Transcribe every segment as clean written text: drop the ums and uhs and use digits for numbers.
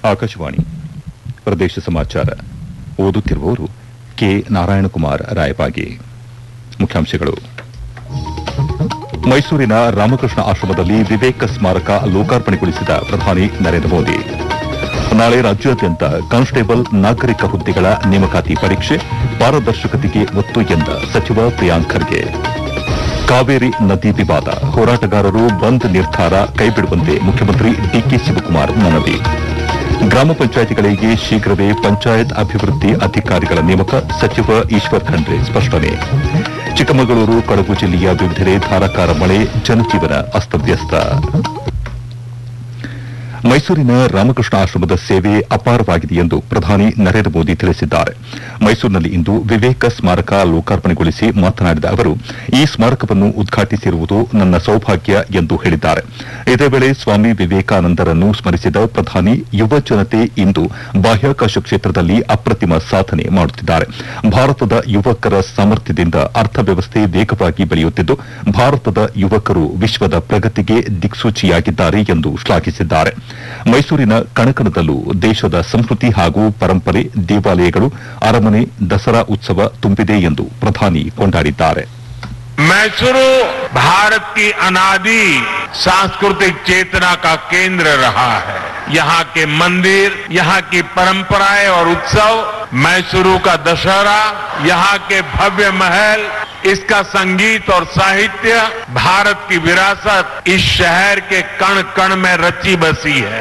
ಆಕಾಶವಾಣಿ ಪ್ರದೇಶ ಸಮಾಚಾರ ಓದುತ್ತಿರುವವರು ಕೆ ನಾರಾಯಣಕುಮಾರ್ ರಾಯಬಾಗಿ. ಮುಖ್ಯಾಂಶಗಳು. ಮೈಸೂರಿನ ರಾಮಕೃಷ್ಣ ಆಶ್ರಮದಲ್ಲಿ ವಿವೇಕ ಸ್ಮಾರಕ ಲೋಕಾರ್ಪಣೆಗೊಳಿಸಿದ ಪ್ರಧಾನಿ ನರೇಂದ್ರ ಮೋದಿ. ನಾಳೆ ರಾಜ್ಯಾದ್ಯಂತ ಕಾನ್ಸ್ಟೇಬಲ್ ನಾಗರಿಕ ಹುದ್ದೆಗಳ ನೇಮಕಾತಿ ಪರೀಕ್ಷೆ, ಪಾರದರ್ಶಕತೆಗೆ ಒತ್ತು ಎಂದ ಸಚಿವ ಪ್ರಿಯಾಂಕ್ ಖರ್ಗೆ. ಕಾವೇರಿ ನದಿ ವಿವಾದ, ಹೋರಾಟಗಾರರು ಬಂದ್ ನಿರ್ಧಾರ ಕೈಬಿಡುವಂತೆ ಮುಖ್ಯಮಂತ್ರಿ ಡಿಕೆ ಶಿವಕುಮಾರ್ ಮನವಿ. ಗ್ರಾಮ ಪಂಚಾಯಿತಿಗಳಿಗೆ ಶೀಘ್ರವೇ ಪಂಚಾಯತ್ ಅಭಿವೃದ್ಧಿ ಅಧಿಕಾರಿಗಳ ನೇಮಕ, ಸಚಿವ ಈಶ್ವರ್ ಖಂಡ್ರೆ ಸ್ಪಷ್ಟನೆ. ಚಿಕ್ಕಮಗಳೂರು, ಕೊಡಗು ಜಿಲ್ಲೆಯ ವಿವಿಧೆಡೆ ಧಾರಾಕಾರ ಮಳೆ, ಜನಜೀವನ ಅಸ್ತವ್ಯಸ್ತ. ಮೈಸೂರಿನ ರಾಮಕೃಷ್ಣ ಆಶ್ರಮದ ಸೇವೆ ಅಪಾರವಾಗಿದೆ ಎಂದು ಪ್ರಧಾನಿ ನರೇಂದ್ರ ಮೋದಿ ತಿಳಿಸಿದ್ದಾರೆ. ಮೈಸೂರಿನಲ್ಲಿ ಇಂದು ವಿವೇಕ ಸ್ಮಾರಕ ಲೋಕಾರ್ಪಣೆಗೊಳಿಸಿ ಮಾತನಾಡಿದ ಅವರು, ಈ ಸ್ಮಾರಕವನ್ನು ಉದ್ಘಾಟಿಸಿರುವುದು ನನ್ನ ಸೌಭಾಗ್ಯ ಎಂದು ಹೇಳಿದ್ದಾರೆ. ಇದೇ ವೇಳೆ ಸ್ವಾಮಿ ವಿವೇಕಾನಂದರನ್ನು ಸ್ಮರಿಸಿದ ಪ್ರಧಾನಿ, ಯುವ ಜನತೆ ಇಂದು ಬಾಹ್ಯಾಕಾಶ ಕ್ಷೇತ್ರದಲ್ಲಿ ಅಪ್ರತಿಮ ಸಾಧನೆ ಮಾಡುತ್ತಿದ್ದಾರೆ. ಭಾರತದ ಯುವಕರ ಸಾಮರ್ಥ್ಯದಿಂದ ಅರ್ಥವ್ಯವಸ್ಥೆ ವೇಗವಾಗಿ ಬೆಳೆಯುತ್ತಿದ್ದು, ಭಾರತದ ಯುವಕರು ವಿಶ್ವದ ಪ್ರಗತಿಗೆ ದಿಕ್ಸೂಚಿಯಾಗಿದ್ದಾರೆ ಎಂದು ಶ್ಲಾಘಿಸಿದ್ದಾರೆ. ಮೈಸೂರಿನ ಕಣಕಣದಲ್ಲೂ ದೇಶದ ಸಂಸ್ಕೃತಿ ಹಾಗೂ ಪರಂಪರೆ, ದೇವಾಲಯಗಳು, ಅರಮನೆ, ದಸರಾ ಉತ್ಸವ ತುಂಬಿದೆ ಎಂದು ಪ್ರಧಾನಿ ಕೊಂಡಾಡಿದ್ದಾರೆ. मैसूरू भारत की अनादि सांस्कृतिक चेतना का केंद्र रहा है. यहाँ के मंदिर, यहाँ की परंपराएं और उत्सव, मैसूरू का दशहरा, यहाँ के भव्य महल, इसका संगीत और साहित्य, भारत की विरासत इस शहर के कण कण में रची बसी है.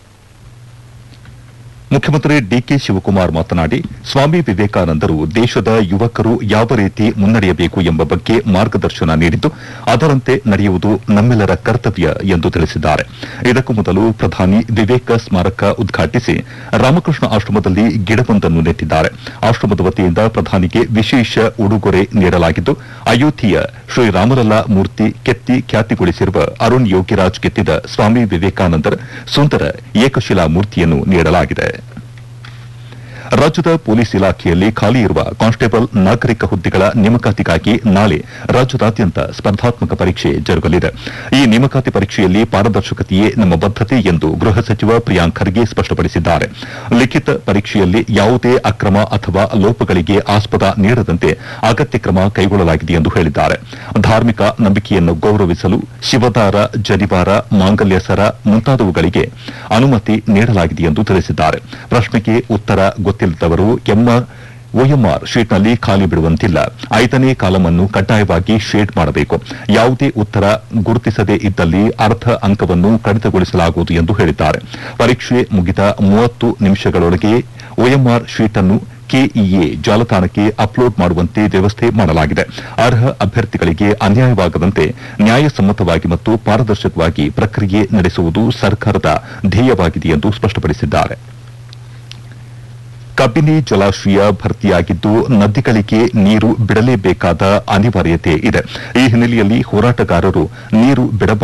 ಮುಖ್ಯಮಂತ್ರಿ ಡಿಕೆ ಶಿವಕುಮಾರ್ ಮಾತನಾಡಿ, ಸ್ವಾಮಿ ವಿವೇಕಾನಂದರು ದೇಶದ ಯುವಕರು ಯಾವ ರೀತಿ ಮುನ್ನಡೆಯಬೇಕು ಎಂಬ ಬಗ್ಗೆ ಮಾರ್ಗದರ್ಶನ ನೀಡಿದ್ದು, ಅದರಂತೆ ನಡೆಯುವುದು ನಮ್ಮೆಲ್ಲರ ಕರ್ತವ್ಯ ಎಂದು ತಿಳಿಸಿದ್ದಾರೆ. ಇದಕ್ಕೂ ಮೊದಲು ಪ್ರಧಾನಿ ವಿವೇಕ ಸ್ಮಾರಕ ಉದ್ಘಾಟಿಸಿ ರಾಮಕೃಷ್ಣ ಆಶ್ರಮದಲ್ಲಿ ಗಿಡವೊಂದನ್ನು ನೆಟ್ಟಿದ್ದಾರೆ. ಆಶ್ರಮದ ವತಿಯಿಂದ ಪ್ರಧಾನಿಗೆ ವಿಶೇಷ ಉಡುಗೊರೆ ನೀಡಲಾಗಿದ್ದು, ಅಯೋಧ್ಯೆಯ ಶ್ರೀರಾಮಲಲ್ಲಾ ಮೂರ್ತಿ ಕೆತ್ತಿ ಖ್ಯಾತಿಗೊಳಿಸಿರುವ ಅರುಣ್ ಯೋಗಿರಾಜ್ ಕೆತ್ತಿದ ಸ್ವಾಮಿ ವಿವೇಕಾನಂದರ ಸುಂದರ ಏಕಶಿಲಾ ಮೂರ್ತಿಯನ್ನು ನೀಡಲಾಗಿದೆ. ರಾಜ್ಯದ ಪೊಲೀಸ್ ಇಲಾಖೆಯಲ್ಲಿ ಖಾಲಿ ಇರುವ ಕಾನ್ಸ್ಟೇಬಲ್ ನಾಗರಿಕ ಹುದ್ದೆಗಳ ನೇಮಕಾತಿಗಾಗಿ ನಾಳೆ ರಾಜ್ಯದಾದ್ಯಂತ ಸ್ಪರ್ಧಾತ್ಮಕ ಪರೀಕ್ಷೆ ಜರುಗಲಿದೆ. ಈ ನೇಮಕಾತಿ ಪರೀಕ್ಷೆಯಲ್ಲಿ ಪಾರದರ್ಶಕತೆಯೇ ನಮ್ಮ ಬದ್ಧತೆ ಎಂದು ಗೃಹ ಸಚಿವ ಪ್ರಿಯಾಂಕ್ ಖರ್ಗೆ ಸ್ಪಷ್ಟಪಡಿಸಿದ್ದಾರೆ. ಲಿಖಿತ ಪರೀಕ್ಷೆಯಲ್ಲಿ ಯಾವುದೇ ಅಕ್ರಮ ಅಥವಾ ಲೋಪಗಳಿಗೆ ಆಸ್ಪದ ನೀಡದಂತೆ ಅಗತ್ಯ ಕ್ರಮ ಕೈಗೊಳ್ಳಲಾಗಿದೆ ಎಂದು ಹೇಳಿದ್ದಾರೆ. ಧಾರ್ಮಿಕ ನಂಬಿಕೆಯನ್ನು ಗೌರವಿಸಲು ಶಿವದಾರ, ಜನಿವಾರ, ಮಾಂಗಲ್ಯ ಸರ ಮುಂತಾದವುಗಳಿಗೆ ಅನುಮತಿ ನೀಡಲಾಗಿದೆ ಎಂದು ತಿಳಿಸಿದ್ದಾರೆ. ಪ್ರಶ್ನೆಗೆ ಉತ್ತರ ಗೊತ್ತಿಲ್ಲದವರು OMR ಶೀಟ್ನಲ್ಲಿ ಖಾಲಿ ಬಿಡುವಂತಿಲ್ಲ. 5ನೇ ಕಾಲಂ ಅನ್ನು ಕಡ್ಡಾಯವಾಗಿ ಶೇಡ್ ಮಾಡಬೇಕು. ಯಾವುದೇ ಉತ್ತರ ಗುರುತಿಸದೇ ಇದ್ದಲ್ಲಿ ಅರ್ಧ ಅಂಕವನ್ನು ಕಡಿತಗೊಳಿಸಲಾಗುವುದು ಎಂದು ಹೇಳಿದ್ದಾರೆ. ಪರೀಕ್ಷೆ ಮುಗಿದ 30 ನಿಮಿಷಗಳೊಳಗೆ OMR ಶೀಟ್ ಅನ್ನು KEA ಜಾಲತಾಣಕ್ಕೆ ಅಪ್ಲೋಡ್ ಮಾಡುವಂತೆ ವ್ಯವಸ್ಥೆ ಮಾಡಲಾಗಿದೆ. ಅರ್ಹ ಅಭ್ಯರ್ಥಿಗಳಿಗೆ ಅನ್ಯಾಯವಾಗದಂತೆ ನ್ಯಾಯಸಮ್ಮತವಾಗಿ ಮತ್ತು ಪಾರದರ್ಶಕವಾಗಿ ಪ್ರಕ್ರಿಯೆ ನಡೆಸುವುದು ಸರ್ಕಾರದ ಧ್ಯೇಯವಾಗಿದೆ ಎಂದು ಸ್ಪಷ್ಟಪಡಿಸಿದ್ದಾರೆ. ಕಬಿನಿ ಜಲಾಶಯ ಭರ್ತಿಯಾಗಿದ್ದು, ನದಿಗಳಿಗೆ ನೀರು ಬಿಡಲೇಬೇಕಾದ ಅನಿವಾರ್ಯತೆ ಇದೆ. ಈ ಹಿನ್ನೆಲೆಯಲ್ಲಿ ಹೋರಾಟಗಾರರು ನೀರು ಬಿಡಬಾರದು